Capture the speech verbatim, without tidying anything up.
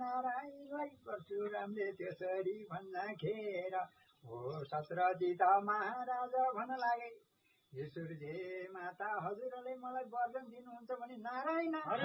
नारायणलाई परशुरामले त्यसरी भन्दाखेरि हो सत्रजित महाराज भन्न लागे ईश्वरजी माता हजुरले मलाई वरदान दिनुहुन्छ भने नारायण